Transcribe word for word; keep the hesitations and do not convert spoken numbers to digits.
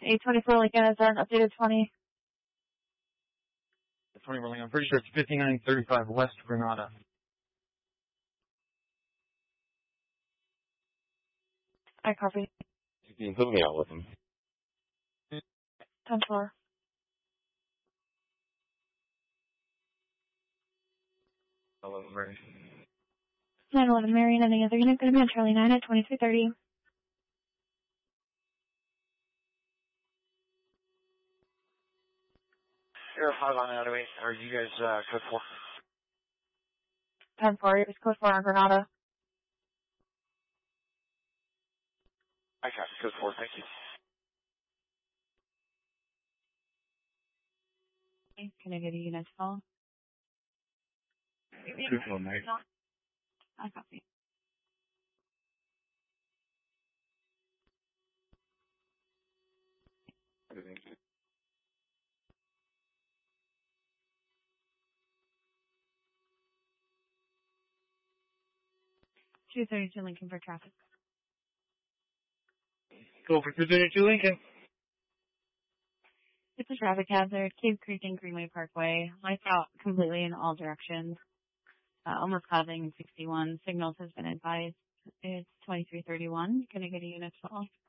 eight twenty-four Lincoln is an updated twenty. twenty Lincoln, I'm pretty sure it's fifty-nine thirty-five West Granada. I copy. You can put me out with him. ten four. Hello, Mary. nine eleven Marion, any other unit going to be on Charlie nine at twenty-three thirty. Air five on out of eight. Are you guys uh, code four? ten four, it was code four on Granada. I got code four, thank you. Can I get a unit call? Two four, mate. I copy. Thank you. two thirty-two Lincoln for traffic. Go for two thirty-two Lincoln. It's a traffic hazard. Cave Creek and Greenway Parkway. Lights out completely in all directions. Uh, almost causing sixty-one. Signals has been advised. It's twenty-three thirty-one. Can I get a unit call?